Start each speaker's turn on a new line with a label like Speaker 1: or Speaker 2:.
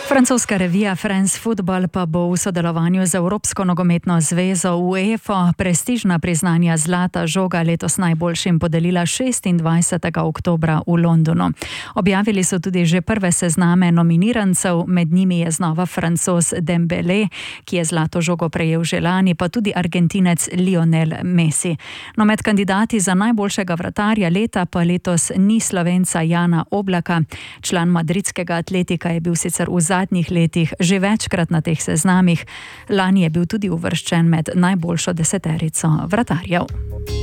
Speaker 1: Francoska revija France Football pa bo v sodelovanju z Evropsko nogometno zvezo UEFA prestižna priznanja Zlata žoga letos najboljšim podelila 26. oktobra v Londonu. Objavili so tudi že prve sezname nominirancev, med njimi je znova Francoz Dembélé, ki je zlato žogo prejel že lani, pa tudi Argentinec Lionel Messi. No, med kandidati za najboljšega vratarja leta pa letos ni Slovenca Jana Oblaka. Član madridskega Atletika je bil sicer v zadnjih letih že večkrat na teh seznamih. Lani je bil tudi uvrščen med najboljšo deseterico vratarjev.